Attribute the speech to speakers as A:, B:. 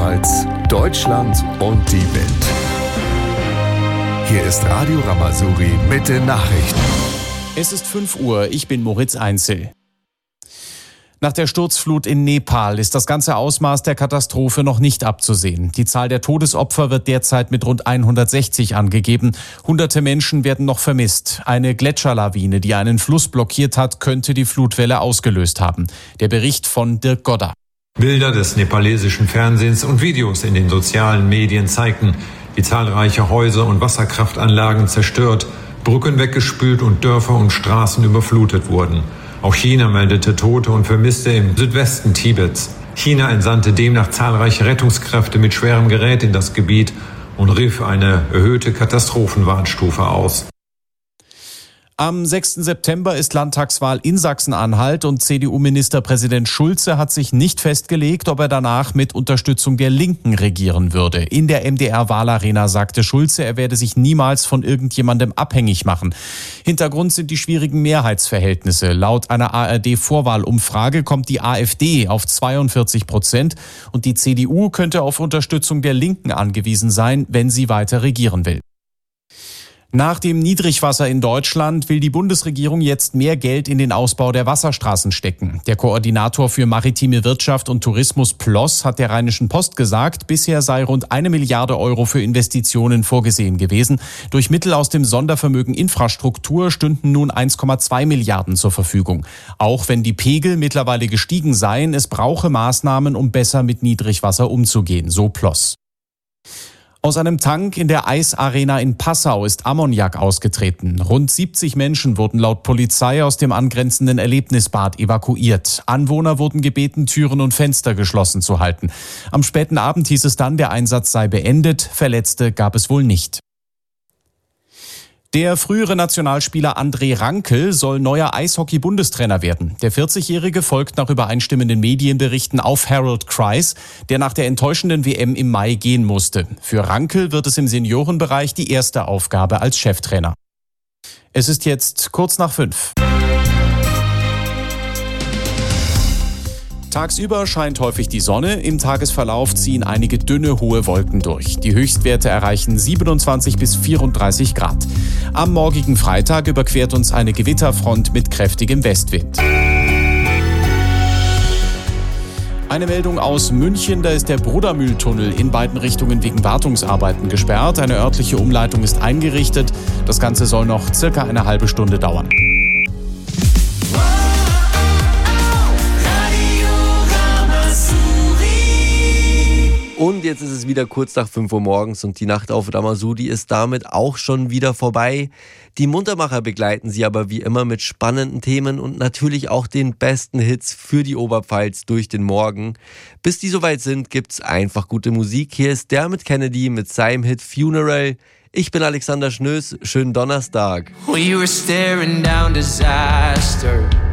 A: Oberpfalz, Deutschland und die Welt. Hier ist Radio Rama-Suri mit den Nachrichten.
B: Es ist 5 Uhr, ich bin Moritz Einzel. Nach der Sturzflut in Nepal ist das ganze Ausmaß der Katastrophe noch nicht abzusehen. Die Zahl der Todesopfer wird derzeit mit rund 160 angegeben. Hunderte Menschen werden noch vermisst. Eine Gletscherlawine, die einen Fluss blockiert hat, könnte die Flutwelle ausgelöst haben. Der Bericht von Dirk Godder.
C: Bilder des nepalesischen Fernsehens und Videos in den sozialen Medien zeigten, wie zahlreiche Häuser und Wasserkraftanlagen zerstört, Brücken weggespült und Dörfer und Straßen überflutet wurden. Auch China meldete Tote und Vermisste im Südwesten Tibets. China entsandte demnach zahlreiche Rettungskräfte mit schwerem Gerät in das Gebiet und rief eine erhöhte Katastrophenwarnstufe aus.
B: Am 6. September ist Landtagswahl in Sachsen-Anhalt und CDU-Ministerpräsident Schulze hat sich nicht festgelegt, ob er danach mit Unterstützung der Linken regieren würde. In der MDR-Wahlarena sagte Schulze, er werde sich niemals von irgendjemandem abhängig machen. Hintergrund sind die schwierigen Mehrheitsverhältnisse. Laut einer ARD-Vorwahlumfrage kommt die AfD auf 42% und die CDU könnte auf Unterstützung der Linken angewiesen sein, wenn sie weiter regieren will. Nach dem Niedrigwasser in Deutschland will die Bundesregierung jetzt mehr Geld in den Ausbau der Wasserstraßen stecken. Der Koordinator für maritime Wirtschaft und Tourismus Ploss hat der Rheinischen Post gesagt, bisher sei rund 1 Milliarde Euro für Investitionen vorgesehen gewesen. Durch Mittel aus dem Sondervermögen Infrastruktur stünden nun 1,2 Milliarden zur Verfügung. Auch wenn die Pegel mittlerweile gestiegen seien, es brauche Maßnahmen, um besser mit Niedrigwasser umzugehen, so Ploss. Aus einem Tank in der Eisarena in Passau ist Ammoniak ausgetreten. Rund 70 Menschen wurden laut Polizei aus dem angrenzenden Erlebnisbad evakuiert. Anwohner wurden gebeten, Türen und Fenster geschlossen zu halten. Am späten Abend hieß es dann, der Einsatz sei beendet. Verletzte gab es wohl nicht. Der frühere Nationalspieler André Rankel soll neuer Eishockey-Bundestrainer werden. Der 40-Jährige folgt nach übereinstimmenden Medienberichten auf Harold Kreis, der nach der enttäuschenden WM im Mai gehen musste. Für Rankel wird es im Seniorenbereich die erste Aufgabe als Cheftrainer. Es ist jetzt kurz nach 5. Tagsüber scheint häufig die Sonne, im Tagesverlauf ziehen einige dünne, hohe Wolken durch. Die Höchstwerte erreichen 27 bis 34 Grad. Am morgigen Freitag überquert uns eine Gewitterfront mit kräftigem Westwind. Eine Meldung aus München, da ist der Brudermühltunnel in beiden Richtungen wegen Wartungsarbeiten gesperrt. Eine örtliche Umleitung ist eingerichtet. Das Ganze soll noch circa eine halbe Stunde dauern.
D: Und jetzt ist es wieder kurz nach 5 Uhr morgens und die Nacht auf Rama-Suri ist damit auch schon wieder vorbei. Die Muntermacher begleiten Sie aber wie immer mit spannenden Themen und natürlich auch den besten Hits für die Oberpfalz durch den Morgen. Bis die soweit sind, gibt's einfach gute Musik. Hier ist Dermot Kennedy mit seinem Hit Funeral. Ich bin Alexander Schnöß, schönen Donnerstag.
E: We were staring down disaster.